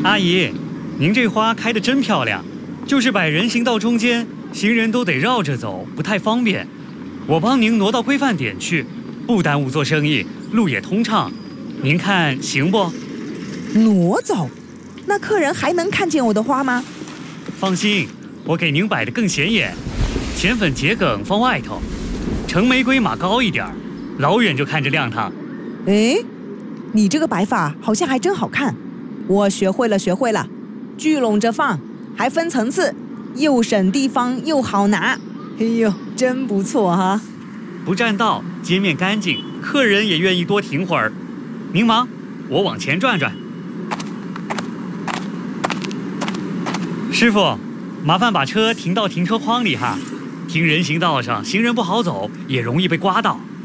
阿姨，您这花开得真漂亮，就是摆人行道中间，行人都得绕着走，不太方便。我帮您挪到规范点去，不耽误做生意，路也通畅。您看行不？ 挪走？那客人还能看见我的花吗？ 放心，我给您摆得更显眼，浅粉桔梗放外头，橙玫瑰码高一点，老远就看着亮堂。 哎，你这个摆法好像还真好看，我学会了，聚拢着放，还分层次，又省地方又好拿。哎呦，真不错哈！ 不占道，街面干净，客人也愿意多停会儿。您忙，我往前转转。师傅，麻烦把车停到停车框里哈，停人行道上，行人不好走，也容易被刮到。